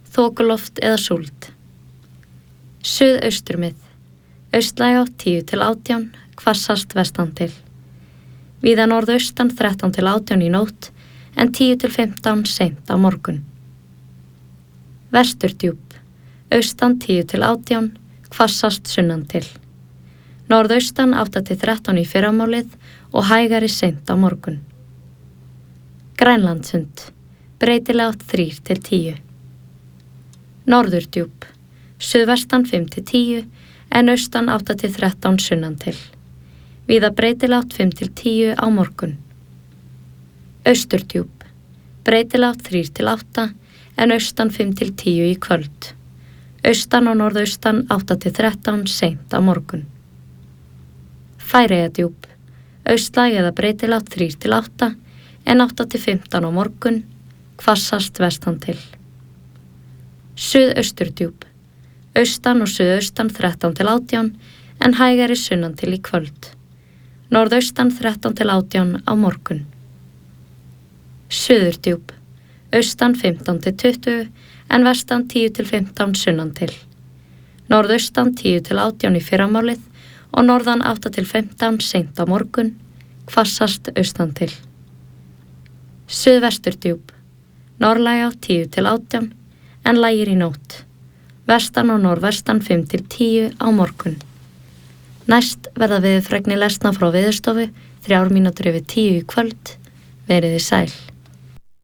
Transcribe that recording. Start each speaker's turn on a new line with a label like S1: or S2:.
S1: þokuloft eða súld. Suðausturmið, austlæg átt 10 til 18, hvassast vestan til. Víða norðaustan 13 til 18 í nótt, en 10 til 15 seint á morgun. Vesturdjúp, austan 10 til 18, hvassast sunnan til. Norðaustan 8 til 13 í fyrramálið og hægari seint á morgun. Grænlandshund, breytilega átt 3 til 10. Norðurdjúp, suðvestan 5 til 10, en austan 8 til 13 sunnan til. Víða breytilega átt 5 til 10 á morgun. Austurdjúp, breytilega átt 3 til 8, en austan 5 til 10 í kvöld. Austan og norðaustan 8 til 13 seint á morgun. Færeyjadjúp, austlæg eða breytilega átt 3 til 8, en 8 til 15 á morgun, hvassast vestan til. Suðausturdjúp, austan og suðaustan 13 til 18, en hægari sunnan til í kvöld. Norðaustan 13 til 18 á morgun. Suðurdjúp, austan 15 til 20, en vestan 10 til 15 sunnan til. Norðaustan 10 til 18 í fyrramálið og norðan 8 til 15 seint á morgun, hvassast austan til. Suðvesturdjúp, norðlæg átt 10 til 18, en lægir í nótt. Vestan og norðvestan 5 til 10 á morgun. Næst verða veðurfregnir lesnar frá Veðurstofu 3 mínútur yfir 10 í kvöld. Veriði sæl.